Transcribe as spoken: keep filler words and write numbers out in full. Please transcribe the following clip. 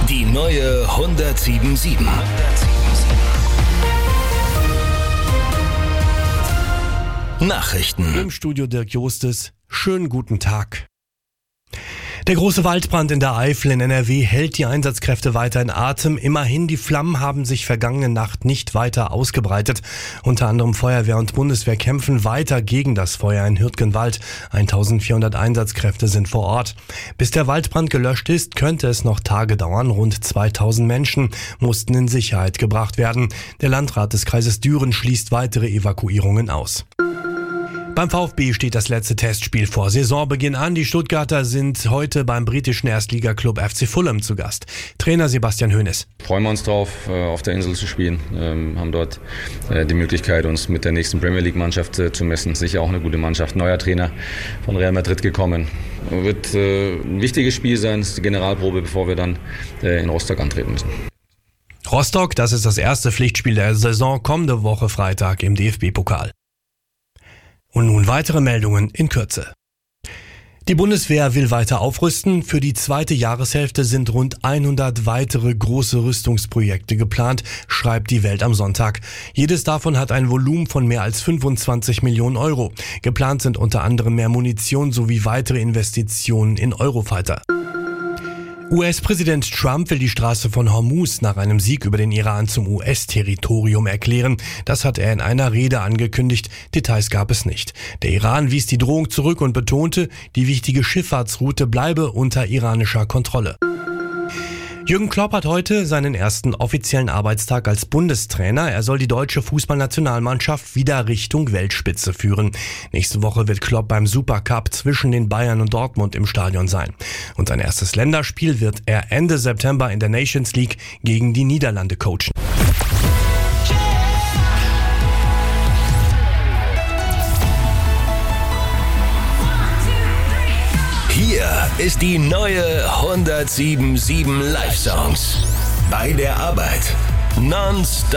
Die neue hundertsieben Komma sieben. Nachrichten. Im Studio Dirk Jostes. Schönen guten Tag. Der große Waldbrand in der Eifel in N R W hält die Einsatzkräfte weiter in Atem. Immerhin, die Flammen haben sich vergangene Nacht nicht weiter ausgebreitet. Unter anderem Feuerwehr und Bundeswehr kämpfen weiter gegen das Feuer in Hürtgenwald. eintausendvierhundert Einsatzkräfte sind vor Ort. Bis der Waldbrand gelöscht ist, könnte es noch Tage dauern. Rund zweitausend Menschen mussten in Sicherheit gebracht werden. Der Landrat des Kreises Düren schließt weitere Evakuierungen aus. Beim VfB steht das letzte Testspiel vor Saisonbeginn an. Die Stuttgarter sind heute beim britischen Erstligaklub F C Fulham zu Gast. Trainer Sebastian Hoeneß. Freuen wir uns drauf, auf der Insel zu spielen. Wir haben dort die Möglichkeit, uns mit der nächsten Premier League Mannschaft zu messen. Sicher auch eine gute Mannschaft. Neuer Trainer von Real Madrid gekommen. Wird ein wichtiges Spiel sein. Das ist die Generalprobe, bevor wir dann in Rostock antreten müssen. Rostock, das ist das erste Pflichtspiel der Saison, kommende Woche Freitag im D F B-Pokal. Und nun weitere Meldungen in Kürze. Die Bundeswehr will weiter aufrüsten. Für die zweite Jahreshälfte sind rund hundert weitere große Rüstungsprojekte geplant, schreibt die Welt am Sonntag. Jedes davon hat ein Volumen von mehr als fünfundzwanzig Millionen Euro. Geplant sind unter anderem mehr Munition sowie weitere Investitionen in Eurofighter. U S-Präsident Trump will die Straße von Hormuz nach einem Sieg über den Iran zum U S-Territorium erklären. Das hat er in einer Rede angekündigt. Details gab es nicht. Der Iran wies die Drohung zurück und betonte, die wichtige Schifffahrtsroute bleibe unter iranischer Kontrolle. Jürgen Klopp hat heute seinen ersten offiziellen Arbeitstag als Bundestrainer. Er soll die deutsche Fußballnationalmannschaft wieder Richtung Weltspitze führen. Nächste Woche wird Klopp beim Supercup zwischen den Bayern und Dortmund im Stadion sein. Und sein erstes Länderspiel wird er Ende September in der Nations League gegen die Niederlande coachen. Hier ist die neue hundertsieben Komma sieben Live-Songs. Bei der Arbeit. Non-stop.